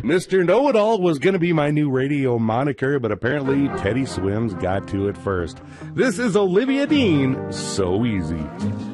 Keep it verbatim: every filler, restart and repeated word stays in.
Mister Know-It-All was going to be my new radio moniker, but apparently Teddy Swims got to it first. This is Olivia Dean, So Easy.